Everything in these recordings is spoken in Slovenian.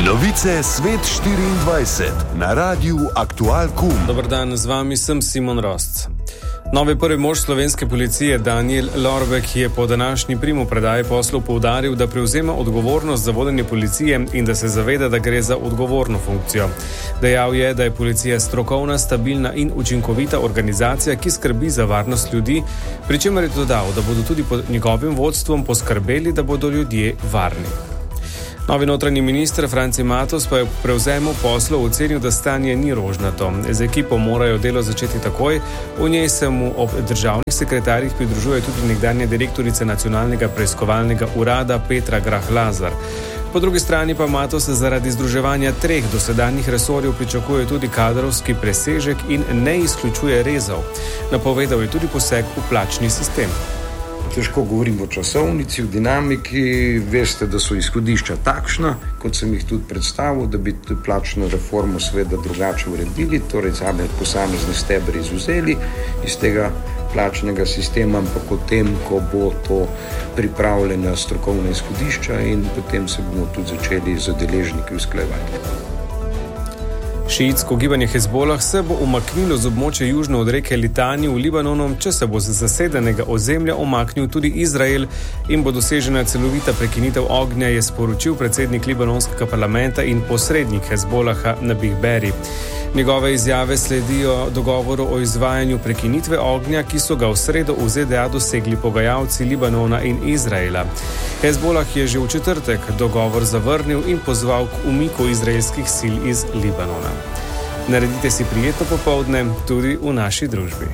Novice Svet 24 na Radiu Aktual.com. Dobar dan, z vami sem Simon Rosc. Novi prvi mož slovenske policije Danijel Lorbek je po današnji primopredaji poslov poudaril, da prevzema odgovornost za vodenje policije in da se zaveda, da gre za odgovorno funkcijo. Dejal je, da je policija strokovna, stabilna in učinkovita organizacija, ki skrbi za varnost ljudi, pri čemer je dodal, da bodo tudi pod njegovim vodstvom poskrbeli, da bodo ljudje varni. Novi notranji minister Franci Matos pa je v prevzemu poslov ocenil, da stanje ni rožnato. Z ekipo morajo delo začeti takoj, v njej se mu ob državnih sekretarjih pridružuje tudi nekdanja direktorica Nacionalnega preiskovalnega urada Petra Grah Lazar. Po drugi strani pa Matos zaradi združevanja 3 dosedanjih resorjev pričakuje tudi kadrovski presežek in ne izključuje rezov. Napovedal je tudi poseg v plačni sistem. Težko govorim o časovnici, o dinamiki. Veste, da so izhodišča takšna, kot sem jih tudi predstavil, da bi plačno reformo seveda drugače uredili, torej posamezne stebre izvzeli iz tega plačnega sistema, ampak potem, ko bo to pripravljena strokovna izhodišča in potem se bomo tudi začeli z deležniki usklajevati. Šiitsko gibanje Hezbolah se bo umaknilo z območja južno od reke Litani v Libanonu, če se bo z zasedenega ozemlja umaknil tudi Izrael in bo dosežena celovita prekinitev ognja, je sporočil predsednik libanonskega parlamenta in posrednik Hezbolaha Nabih Berri. Njegove izjave sledijo dogovoru o izvajanju prekinitve ognja, ki so ga v sredo v ZDA dosegli pogajalci Libanona in Izraela. Hezbolah je že v četrtek dogovor zavrnil in pozval k umiku izraelskih sil iz Libanona. Naredite si prijetno popoldne tudi v naši družbi.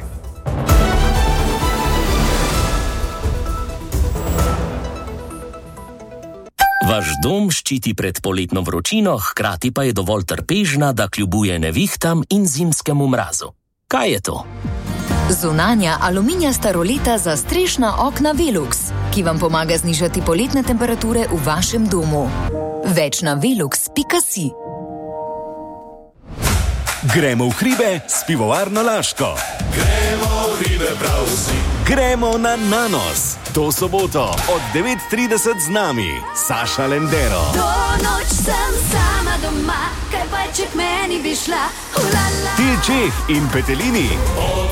Vaš dom ščiti pred poletno vročino, hkrati pa je dovolj trpežna, da kljubuje nevihtam in zimskemu mrazu. Kaj je to? Zunanja aluminijasta roleta za strešna okna Velux, ki vam pomaga znižati poletne temperature v vašem domu. Več na velux.si. Gremo v hribe s pivovarno Laško. Gremo v hribe prav vsi. Gremo na Nanos. To soboto od 9:30 z nami Saša Lendero. Do noč sem sama doma, kaj pa če k meni bi šla. Til Čeh in Petelini. Od